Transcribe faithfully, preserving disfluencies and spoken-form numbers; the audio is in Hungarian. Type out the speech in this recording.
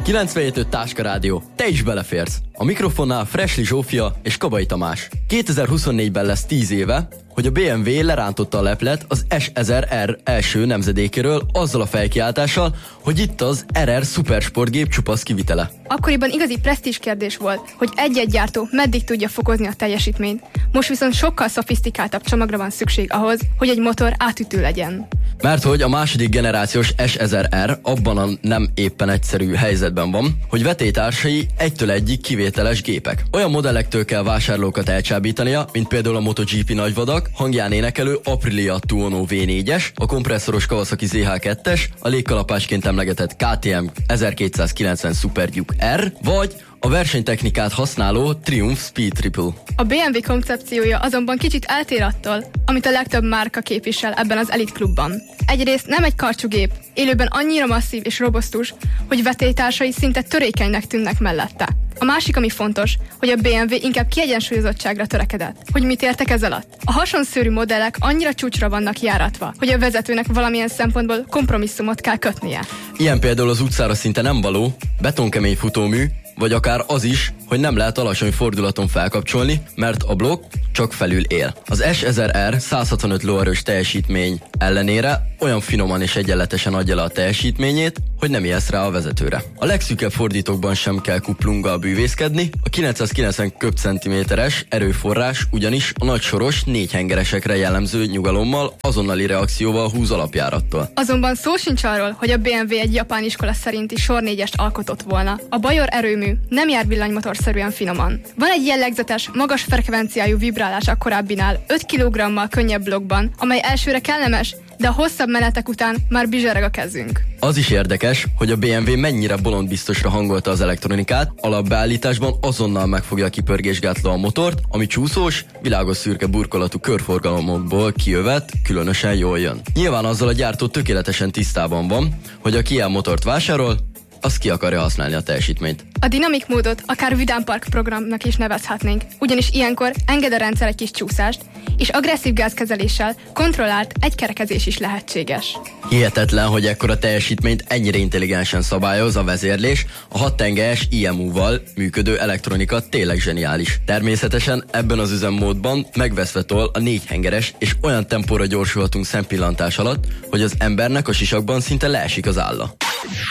kilencvenhét öt Táska Rádió, te is beleférsz. A mikrofonnál Fresli Zsófia és Kabai Tamás. kétezer-huszonnégyben lesz tíz éve, hogy a bé em vé lerántotta a leplet az es ezer er első nemzedékéről azzal a felkiáltással, hogy itt az er er szupersportgép csupasz kivitele. Akkoriban igazi presztízs kérdés volt, hogy egy-egy gyártó meddig tudja fokozni a teljesítményt. Most viszont sokkal szofisztikáltabb csomagra van szükség ahhoz, hogy egy motor átütő legyen. Mert hogy a második generációs es ezer er abban a nem éppen egyszerű helyzetben van, hogy vetélytársai egytől egyig kivételes gépek. Olyan modellektől kell vásárlókat elcsábítania, mint például a MotoGP nagyvadak, hangján énekelő Aprilia Tuono vé négyes, a kompresszoros Kawasaki zé há kettes, a légkalapásként emlegetett ká té em ezerkétszázkilencven Super Duke R, vagy a versenytechnikát használó Triumph Speed Triple. A bé em vé koncepciója azonban kicsit eltér attól, amit a legtöbb márka képvisel ebben az elit klubban. Egyrészt nem egy karcsúgép, élőben annyira masszív és robosztus, hogy vetélytársai szinte törékenynek tűnnek mellette. A másik, ami fontos, hogy a bé em vé inkább kiegyensúlyozottságra törekedett. Hogy mit értek ez alatt? A hasonszőrű modellek annyira csúcsra vannak járatva, hogy a vezetőnek valamilyen szempontból kompromisszumot kell kötnie. Ilyen például az utcára szinte nem való, betonkemény futómű, vagy akár az is, hogy nem lehet alacsony fordulaton felkapcsolni, mert a blokk csak felül él. Az es ezer er száz hatvanöt lóerős teljesítmény ellenére olyan finoman és egyenletesen adja le a teljesítményét, hogy nem ijesz rá a vezetőre. A legszűkebb fordítókban sem kell kuplunggal bűvészkedni, a kilencszázkilencven köbcentiméteres erőforrás ugyanis a nagysoros négyhengeresekre jellemző nyugalommal, azonnali reakcióval húz alapjárattól. Azonban szó sincs arról, hogy a bé em vé egy japán iskola szerinti sor négyest alkotott volna. A Bajor erőmű nem jár villanymotorszerűen finoman. Van egy jellegzetes, magas frekvenciájú vibrálás a korábbinál öt kilogrammal könnyebb blokkban, amely elsőre kellemes, de a hosszabb menetek után már bizsereg a kezünk. Az is érdekes, hogy a bé em vé mennyire bolondbiztosra hangolta az elektronikát, alapbeállításban azonnal megfogja a kipörgésgátló a motort, ami csúszós, világos szürke burkolatú körforgalomokból kijövet, különösen jól jön. Nyilván azzal a gyártó tökéletesen tisztában van, hogy aki ilyen motort vásárol, az ki akarja használni a teljesítményt. A dinamik módot akár vidámpark programnak is nevezhetnénk, ugyanis ilyenkor enged a rendszer egy kis csúszást, és agresszív gázkezeléssel kontrollált egykerekezés is lehetséges. Hihetetlen, hogy ekkora teljesítményt ennyire intelligensen szabályoz a vezérlés, a hattengelyes i em u-val működő elektronika tényleg zseniális. Természetesen ebben az üzemmódban megveszve toll a négyhengeres, és olyan tempóra gyorsulhatunk szempillantás alatt, hogy az embernek a sisakban szinte leesik az álla.